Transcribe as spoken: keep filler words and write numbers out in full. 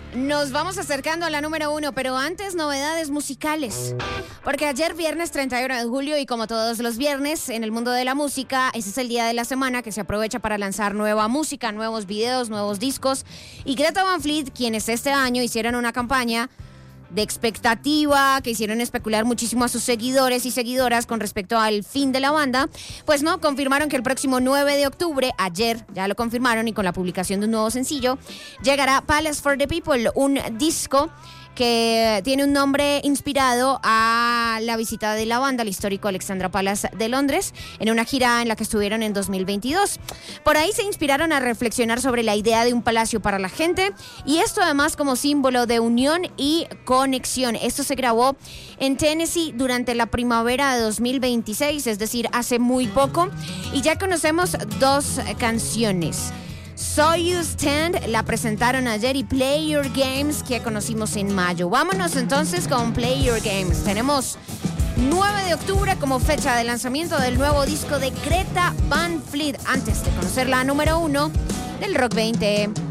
Nos vamos acercando a la número uno, pero antes novedades musicales. Porque ayer viernes treinta y uno de julio y como todos los viernes en el mundo de la música, ese es el día de la semana que se aprovecha para lanzar nueva música, nuevos videos, nuevos discos. Y Greta Van Fleet, quienes este año hicieron una campaña de expectativa, que hicieron especular muchísimo a sus seguidores y seguidoras con respecto al fin de la banda, pues no, confirmaron que el próximo nueve de octubre, ayer ya lo confirmaron y con la publicación de un nuevo sencillo, llegará Palace for the People, un disco que tiene un nombre inspirado a la visita de la banda al histórico Alexandra Palace de Londres, en una gira en la que estuvieron en dos mil veintidós. Por ahí se inspiraron a reflexionar sobre la idea de un palacio para la gente, y esto además como símbolo de unión y conexión. Esto se grabó en Tennessee durante la primavera de dos mil veintiséis, es decir, hace muy poco, y ya conocemos dos canciones. So You Stand la presentaron ayer y Play Your Games, que conocimos en mayo. Vámonos entonces con Play Your Games. Tenemos nueve de octubre como fecha de lanzamiento del nuevo disco de Greta Van Fleet, antes de conocer la número uno del Rock veinte.